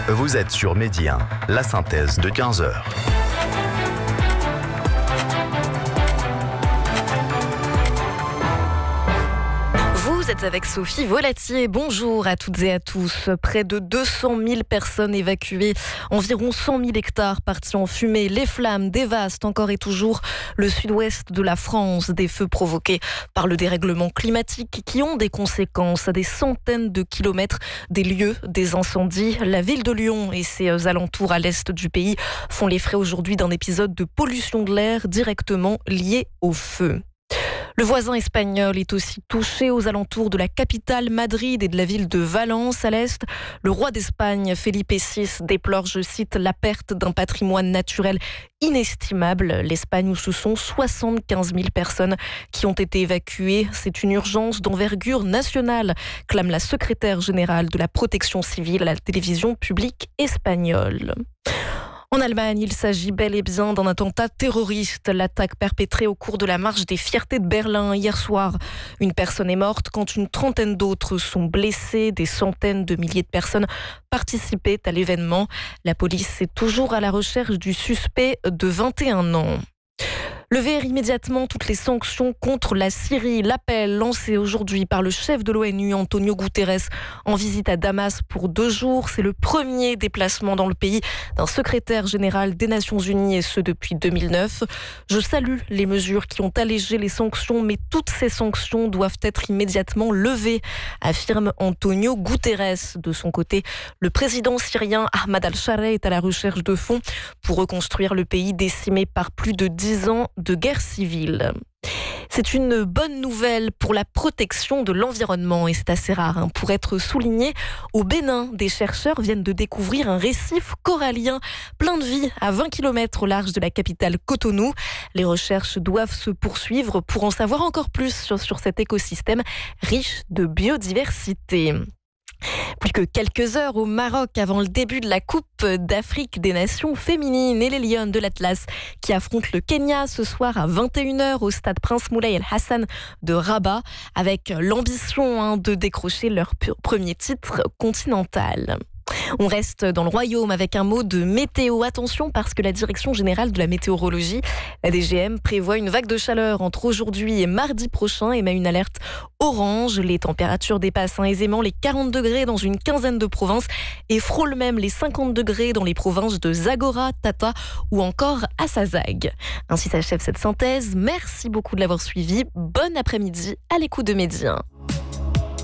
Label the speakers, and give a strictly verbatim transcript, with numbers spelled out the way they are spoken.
Speaker 1: Vous êtes sur Midi un, la synthèse de quinze heures.
Speaker 2: Vous êtes avec Sophie Volatier. Bonjour à toutes et à tous. Près de deux cent mille personnes évacuées, environ cent mille hectares partis en fumée. Les flammes dévastent encore et toujours le sud-ouest de la France. Des feux provoqués par le dérèglement climatique qui ont des conséquences à des centaines de kilomètres des lieux des incendies. La ville de Lyon et ses alentours à l'est du pays font les frais aujourd'hui d'un épisode de pollution de l'air directement lié au feu. Le voisin espagnol est aussi touché aux alentours de la capitale Madrid et de la ville de Valence à l'est. Le roi d'Espagne, Felipe six, déplore, je cite, la perte d'un patrimoine naturel inestimable. L'Espagne où ce sont soixante-quinze mille personnes qui ont été évacuées. C'est une urgence d'envergure nationale, clame la secrétaire générale de la protection civile à la télévision publique espagnole. En Allemagne, il s'agit bel et bien d'un attentat terroriste. L'attaque perpétrée au cours de la marche des fiertés de Berlin hier soir. Une personne est morte quand une trentaine d'autres sont blessées. Des centaines de milliers de personnes participaient à l'événement. La police est toujours à la recherche du suspect de vingt et un ans. Lever immédiatement toutes les sanctions contre la Syrie. L'appel lancé aujourd'hui par le chef de l'ONU, Antonio Guterres, en visite à Damas pour deux jours. C'est le premier déplacement dans le pays d'un secrétaire général des Nations Unies, et ce depuis deux mille neuf. Je salue les mesures qui ont allégé les sanctions, mais toutes ces sanctions doivent être immédiatement levées, affirme Antonio Guterres. De son côté, le président syrien Ahmad al-Shara est à la recherche de fonds pour reconstruire le pays décimé par plus de dix ans de guerre civile. C'est une bonne nouvelle pour la protection de l'environnement et c'est assez rare hein, pour être souligné. Au Bénin, des chercheurs viennent de découvrir un récif corallien plein de vie à vingt kilomètres au large de la capitale Cotonou. Les recherches doivent se poursuivre pour en savoir encore plus sur, sur cet écosystème riche de biodiversité. Plus que quelques heures au Maroc avant le début de la Coupe d'Afrique des Nations féminines et les Lions de l'Atlas qui affrontent le Kenya ce soir à vingt et une heures au stade Prince Moulay El Hassan de Rabat avec l'ambition hein, de décrocher leur premier titre continental. On reste dans le royaume avec un mot de météo. Attention parce que la Direction générale de la météorologie, la D G M, prévoit une vague de chaleur entre aujourd'hui et mardi prochain et met une alerte orange. Les températures dépassent aisément les quarante degrés dans une quinzaine de provinces et frôlent même les cinquante degrés dans les provinces de Zagora, Tata ou encore Assazag. Ainsi s'achève cette synthèse. Merci beaucoup de l'avoir suivi. Bon après-midi à l'écoute de Midi un.